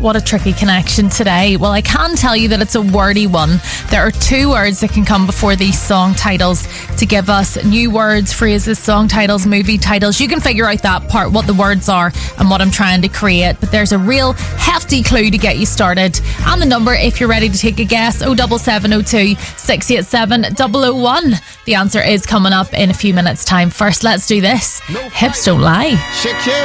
what a tricky connection today. Well, I can tell you that it's a wordy one. There are 2 words that can come before these song titles to give us new words, phrases, song titles, movie titles. You can figure out that part, what the words are and what I'm trying to create. But there's a real hefty clue to get you started. And the number, if you're ready to take a guess, 07702 687 001. The answer is coming up in a few minutes' time. First, let's do this. Hips Don't Lie.